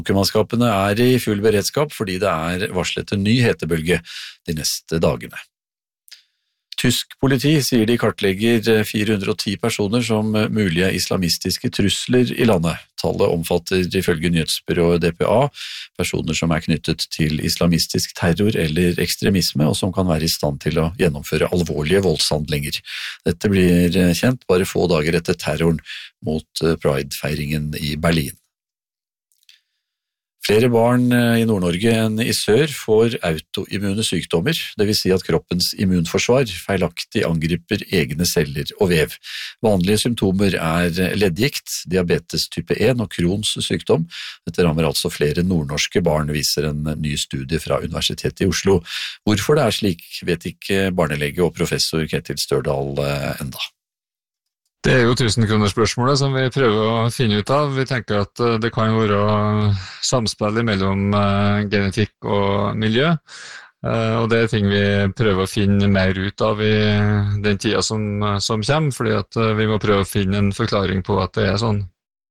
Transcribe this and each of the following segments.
Mannskapene I full beredskap fordi det varslet en ny hetebølge de neste dagene. Tysk politi sier de kartlegger 410 personer som mulige islamistiske trusler I landet. Tallet omfatter ifølge nyhetsbyrået DPA personer som knyttet til islamistisk terror eller ekstremisme og som kan være I stand til å gjennomføre alvorlige voldshandlinger. Dette blir kjent bare få dager etter terroren mot Pride-feiringen I Berlin. Flere barn I Nord-Norge enn I sør får autoimmune sykdommer, det vil si at kroppens immunforsvar feilaktig angriper egne celler og vev. Vanlige symptomer leddgikt, diabetes type 1 og Crohns sykdom. Dette rammer altså flere nordnorske barn, viser en ny studie fra Universitetet I Oslo. Hvorfor det slik, vet ikke barnelege og professor Ketil Størdal enda. Det jo 1000-kronerspørsmålet som vi prøver å finne ut av. Vi tenker at det kan være samspill mellom genetikk og miljø, og det ting vi prøver å finne mer ut av I den tida som kommer, fordi at vi må prøve å finne en forklaring på at det sånn.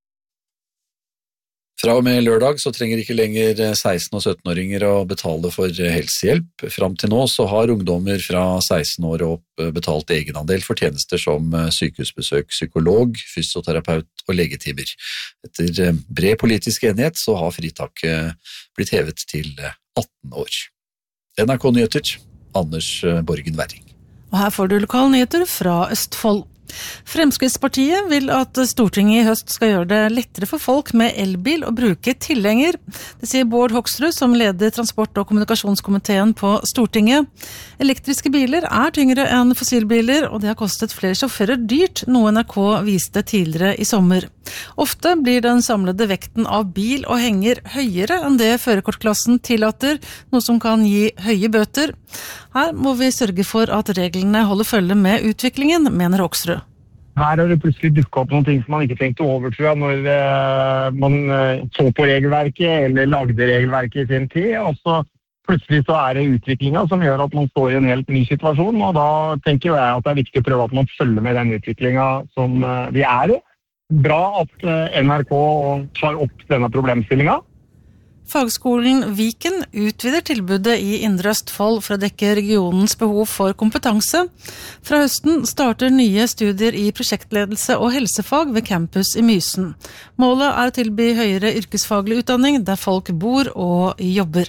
Fra og med lørdag så trenger ikke lenger 16- og 17-åringer å betale for helsehjelp. Fram til nå så har ungdommer fra 16 år opp betalt egenandel for tjenester som sykehusbesøk, psykolog, fysioterapeut og legetimer. Etter bred politisk enighet så har fritaket blitt hevet til 18 år. NRK Nyheter, Anders Borgen Werring. Og her får du lokalnyheter fra Østfold. Fremskrittspartiet vil at Stortinget I høst skal gjøre det lettere for folk med elbil å bruke tilhenger. Det sier Bård Hoksrud som leder transport- og kommunikasjonskomiteen på Stortinget. Elektriske biler tyngre enn fossilbiler, og det har kostet flere sjåfører dyrt, noe NRK viste tidligere I sommer. Ofte blir den samlede vekten av bil og henger høyere enn det førerkortklassen tillater, noe som kan gi høye bøter. Her må vi sørge for at reglene holder følge med utviklingen, mener Hoksrud. Her har det plutselig dukket opp noen ting som man ikke tenkte over, tror jeg, når man så på regelverket eller lagde regelverket I sin tid, og så plutselig så det utviklingen som gjør at man står I en helt ny situasjon, og da tenker jeg at det viktig å prøve at man følger med den utviklingen som vi I. Bra at NRK tar opp denne problemstillingen. Fagskolen Viken utvider tilbudet I Indre Østfold for å dekke regionens behov for kompetanse. Fra høsten starter nye studier I prosjektledelse og helsefag ved campus I Mysen. Målet å tilby høyere yrkesfaglig utdanning der folk bor og jobber.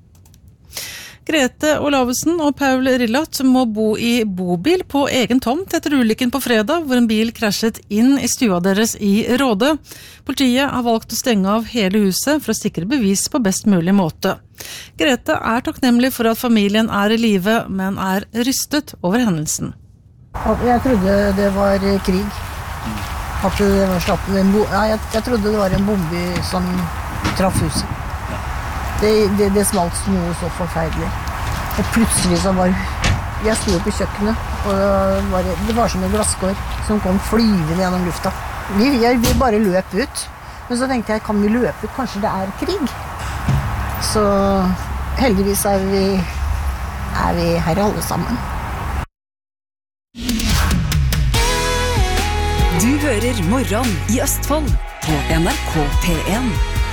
Grete Olavesen og Paul Rillat må bo I bobil på egen tomt etter ulykken på fredag, hvor en bil krasjet inn I stua deres I Råde. Politiet har valgt å stenge av hele huset for å sikre bevis på best mulig måte. Grete takknemlig for at familien I live, men rystet over hendelsen. Jeg trodde det var krig. At det var jeg trodde det var en bombe som traff huset. Det smalt noe så forferdelig. Og plutselig så jeg sto på kjøkkenet, og det var som en glasskår som kom flyvende gjennom lufta. Vi bare løp ut, men så tenkte jeg, kan vi løpe ut? Kanskje det krig? Så heldigvis vi her alle sammen. Du hører Morgen I Østfold på NRK P1.